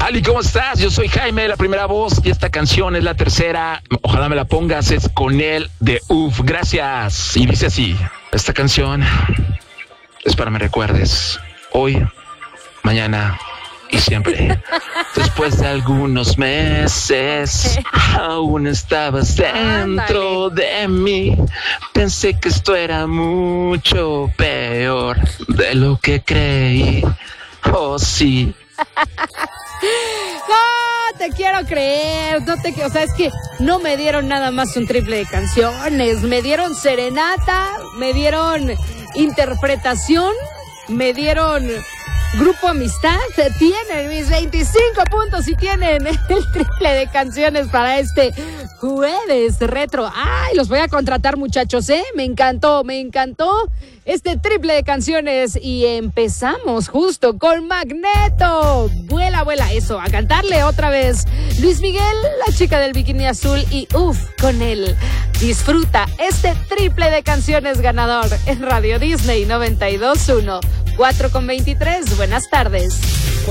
Ali, ¿cómo estás? Yo soy Jaime, la primera voz, y esta canción es la tercera. Ojalá me la pongas, es con él de Uf. Gracias. Y dice así: esta canción es para me recuerdes hoy, mañana y siempre. Después de algunos meses, aún estabas dentro de mí. Pensé que esto era mucho peor de lo que creí. Oh, sí. No te quiero creer, o sea, es que no me dieron nada más un triple de canciones, me dieron serenata, me dieron interpretación, me dieron Grupo Amistad. Tienen mis 25 puntos y tienen el triple de canciones para este jueves retro. Ay, los voy a contratar, muchachos, me encantó este triple de canciones. Y empezamos justo con Magneto. Vuela, vuela, eso, a cantarle otra vez Luis Miguel, La Chica del Bikini Azul, y Uf, con él. Disfruta este triple de canciones ganador en Radio Disney 92.1. 4:23, buenas tardes.